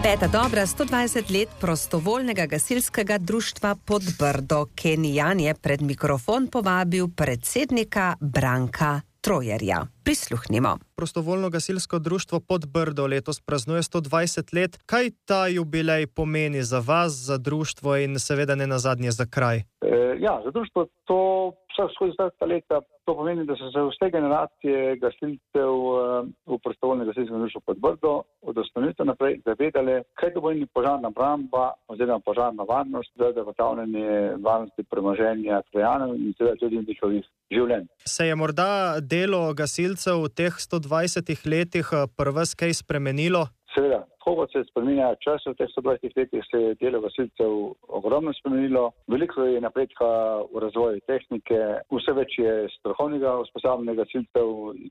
Peta dobra 120 let prostovoljnega gasilskega društva Podbrdo. Ken Jan je pred mikrofon povabil predsednika Branka Trojerja. Prisluhnimo. Prostovoljno gasilsko društvo Podbrdo letos praznuje 120 let. Kaj ta jubilej pomeni za vas, za društvo in seveda ne nazadnje za kraj? Za društvo to skozi 20 leta to pomeni, da so se vse generacije gasilcev v prostovoljnem gasilskem društvu Podbrdo od ustanovitve naprej zavedale, kaj to pomeni požarna obramba oziroma požarna varnost za zagotavljanje varnosti premoženja krajanov in seveda tudi njihovih življenj. Se je morda delo gasilcev v teh 120 letih pri vas kaj spremenilo? Seveda, kot se spreminja čas v teh 120 letih, se je delo gasilcev ogromno spremenilo. Veliko je napredka v razvoju tehnike, vse več je strokovnega usposabljenega gasilcev,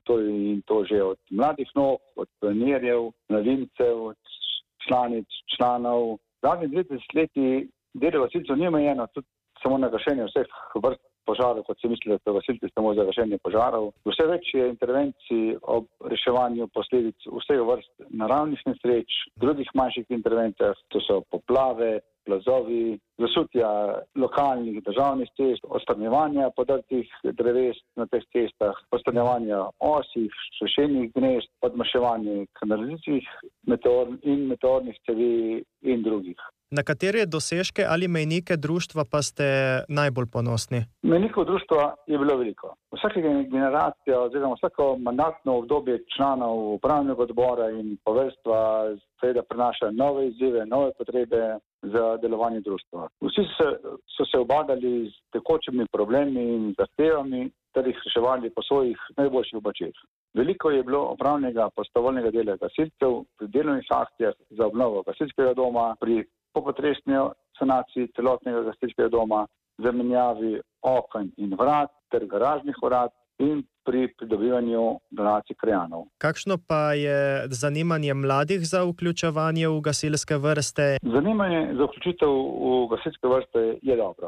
to že od mladih nog, od pionirjev, mladincev, članic, članov. Zadnjih 30 leti delo gasilcev ni omejeno tudi samo na gašenje vseh vrst požarov, kot si misli, da so gasilci samo za gašenje požarov. Vse več je intervencij ob reševanju posledic vseh vrst naravnih nesreč, drugih manjših intervencijah, to so poplave, plazovi, zasutja lokalnih državnih cest, odstranjevanja podrtih dreves na teh cestah, odstranjevanja osih, sušenih gnezd, odmaševanje kanalizacijskih in meteornih cevi in drugih. Na katere dosežke ali mejnike društva pa ste najbolj ponosni? Mejnikov društva je bilo veliko. Vsaka generacija oziroma vsako mandatno obdobje članov upravnega odbora in poveljstva seveda prinaša nove izzive, nove potrebe za delovanje društva. Vsi so se ubadali s tekočimi problemi in zahtevami, ter jih reševali po svojih najboljših močeh. Veliko je bilo opravnega prostovoljnega dela gasilcev pri delovnih akcijah za obnovo gasilskega doma, pri popotresni sanaciji celotnega gasilskega doma, zamenjavi oken in vrat ter garažnih vrat in pri pridobivanju donacij krajanov. Kakšno pa je zanimanje mladih za vključevanje v gasilske vrste? Zanimanje za vključitev v gasilske vrste je dobro.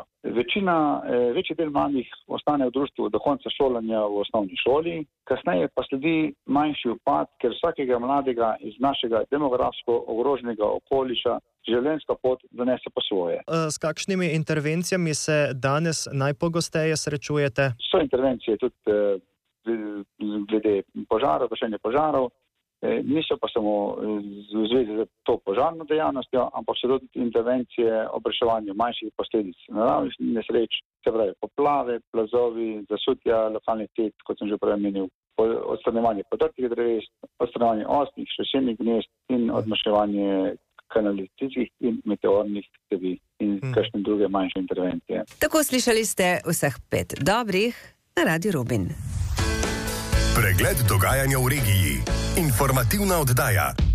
Večji del mladih ostane v društvu do konca šolanja v osnovni šoli, kasneje pa sledi manjši upad, ker vsakega mladega iz našega demografsko ogroženega okoliša življenjska pot donese po svoje. S kakšnimi intervencijami se danes najpogosteje srečujete? So intervencije tudi glede požarov, gašenja požarov, niso pa samo v zvezi z to požarno dejavnostjo, ampak so tudi intervencije ob reševanju manjših posledic naravnih nesreč, se pravi poplave, plazovi, zasutja lokalnih cest, kot sem že prej omenil, odstranjevanje podrtih dreves, odstranjevanje osnih, sušenih gnezd in odmaševanje kanalizacijskih in meteornih cevi in kakšne druge manjše intervencije. Tako slišali ste vseh 5 dobrih na Radiu Rubin. Pregled dogajanja v regiji. Informativna oddaja.